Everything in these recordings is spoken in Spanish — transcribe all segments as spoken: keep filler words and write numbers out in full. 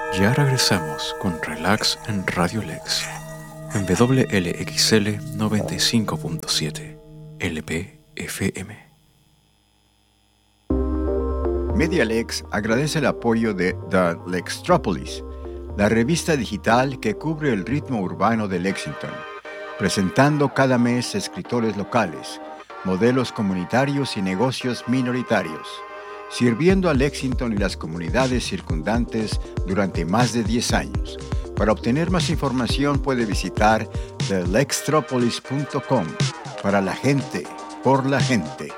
Ya regresamos con Relax en Radio Lex, en W L X L noventa y cinco punto siete L P F M. MediaLex agradece el apoyo de The Lextropolis, la revista digital que cubre el ritmo urbano de Lexington, presentando cada mes escritores locales, modelos comunitarios y negocios minoritarios, sirviendo a Lexington y las comunidades circundantes durante más de diez años. Para obtener más información puede visitar the lextropolis punto com. Para la gente, por la gente.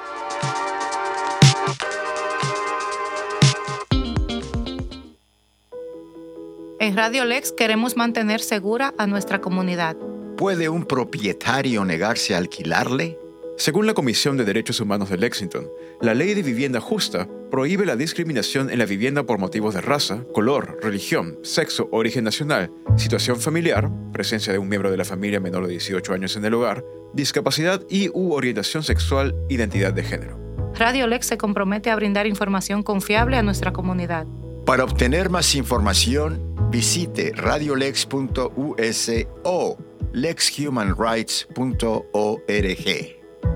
En Radio Lex queremos mantener segura a nuestra comunidad. ¿Puede un propietario negarse a alquilarle? Según la Comisión de Derechos Humanos de Lexington, la Ley de Vivienda Justa prohíbe la discriminación en la vivienda por motivos de raza, color, religión, sexo, origen nacional, situación familiar, presencia de un miembro de la familia menor de dieciocho años en el hogar, discapacidad y u orientación sexual, identidad de género. Radio Lex se compromete a brindar información confiable a nuestra comunidad. Para obtener más información, visite radiolex punto u s o lex human rights punto org.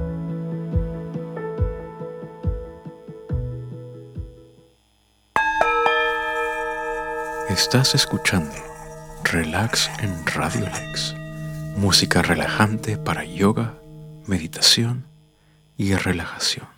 Estás escuchando Relax en Radio Lex, música relajante para yoga, meditación y relajación.